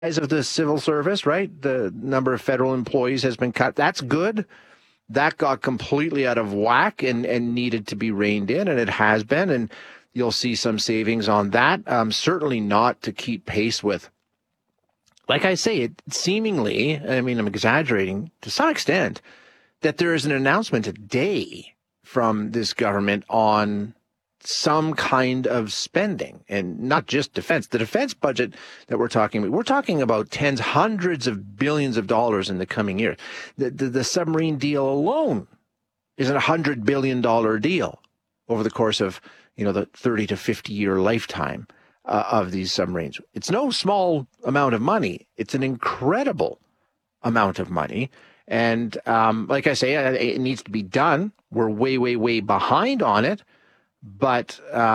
of the civil service, right? The number of federal employees has been cut. That's good. That got completely out of whack and needed to be reined in, and it has been. And you'll see some savings on that. Certainly not to keep pace with, like I say, it seemingly, I mean, I'm exaggerating to some extent, that there is an announcement today from this government on some kind of spending, and not just defense. The defense budget that we're talking about tens, hundreds of billions of dollars in the coming years. The submarine deal alone is a $100 billion deal over the course of, the 30 to 50 year lifetime of these submarines. It's no small amount of money. It's an incredible amount of money. And like I say, it needs to be done. We're way, way, way behind on it. But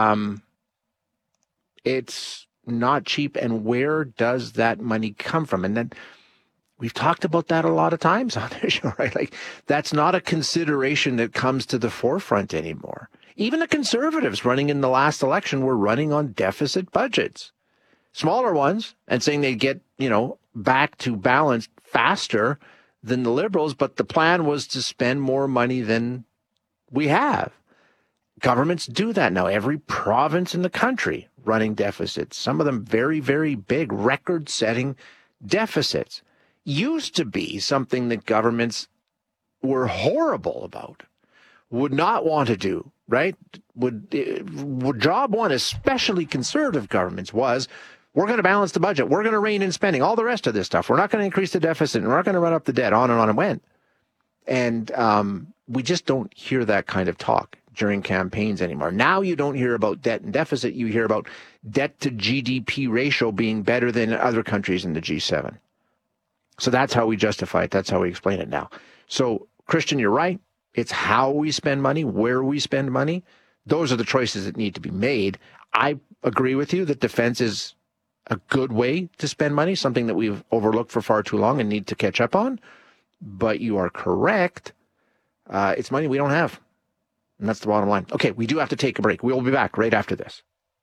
it's not cheap. And where does that money come from? And then we've talked about that a lot of times on this show, right? Like, that's not a consideration that comes to the forefront anymore. Even the conservatives running in the last election were running on deficit budgets, smaller ones, and saying they'd get, back to balance faster than the Liberals. But the plan was to spend more money than we have. Governments do that now. Every province in the country running deficits, some of them very, very big, record-setting deficits. Used to be something that governments were horrible about, would not want to do, right? Would job one, especially conservative governments, was, we're going to balance the budget. We're going to rein in spending, all the rest of this stuff. We're not going to increase the deficit, and we're not going to run up the debt, on and went. And we just don't hear that kind of talk during campaigns anymore. Now you don't hear about debt and deficit. You hear about debt to GDP ratio being better than other countries in the G7. So that's how we justify it. That's how we explain it now. So, Christian, you're right. It's how we spend money, where we spend money. Those are the choices that need to be made. I agree with you that defense is a good way to spend money, something that we've overlooked for far too long and need to catch up on. But you are correct. It's money we don't have. And that's the bottom line. Okay, we do have to take a break. We'll be back right after this.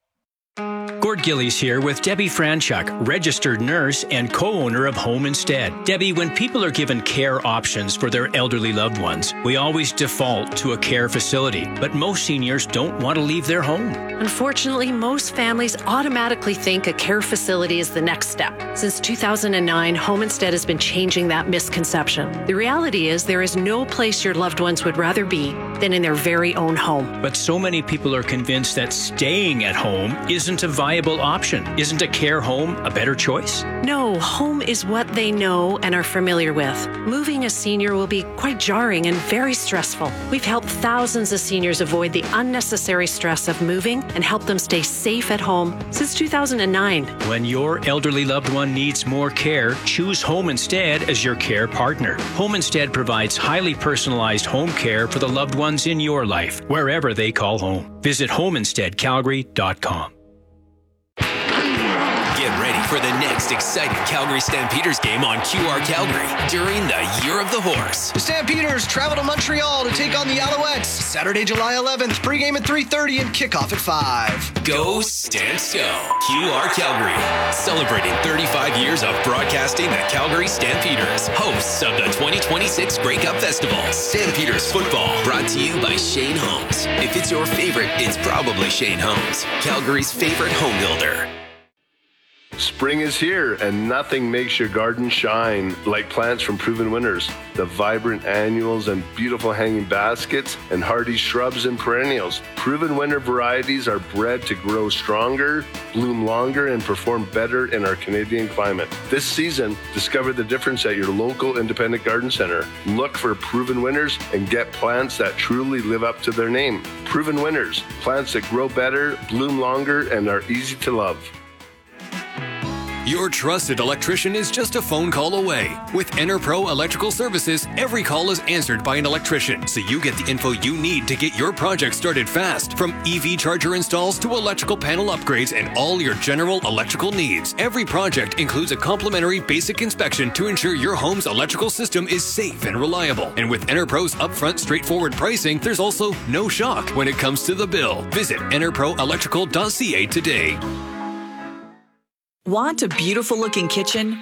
Gord Gillies here with Debbie Franchuk, registered nurse and co-owner of Home Instead. Debbie, when people are given care options for their elderly loved ones, we always default to a care facility, but most seniors don't want to leave their home. Unfortunately, most families automatically think a care facility is the next step. Since 2009, Home Instead has been changing that misconception. The reality is there is no place your loved ones would rather be than in their very own home. But so many people are convinced that staying at home isn't a viable option. Isn't a care home a better choice? No, home is what they know and are familiar with. Moving a senior will be quite jarring and very stressful. We've helped thousands of seniors avoid the unnecessary stress of moving and help them stay safe at home since 2009. When your elderly loved one needs more care, choose Home Instead as your care partner. Home Instead provides highly personalized home care for the loved ones in your life, wherever they call home. Visit homeinsteadcalgary.com. Get ready for the next exciting Calgary Stampeders game on QR Calgary during the Year of the Horse. The Stampeders travel to Montreal to take on the Alouettes. Saturday, July 11th, pregame at 3:30 and kickoff at 5. Go Stamps Go. QR Calgary, celebrating 35 years of broadcasting the Calgary Stampeders, hosts of the 2026 Grey Cup Festival. Stampeders football, brought to you by Shane Homes. If it's your favorite, it's probably Shane Homes, Calgary's favorite home builder. Spring is here, and nothing makes your garden shine like plants from Proven Winners. The vibrant annuals and beautiful hanging baskets and hardy shrubs and perennials. Proven Winner varieties are bred to grow stronger, bloom longer, and perform better in our Canadian climate. This season, discover the difference at your local independent garden center. Look for Proven Winners and get plants that truly live up to their name. Proven Winners, plants that grow better, bloom longer, and are easy to love. Your trusted electrician is just a phone call away. With EnerPro Electrical Services, every call is answered by an electrician, so you get the info you need to get your project started fast. From EV charger installs to electrical panel upgrades and all your general electrical needs. Every project includes a complimentary basic inspection to ensure your home's electrical system is safe and reliable. And with EnerPro's upfront straightforward pricing, there's also no shock when it comes to the bill. Visit enerproelectrical.ca today. Want a beautiful looking kitchen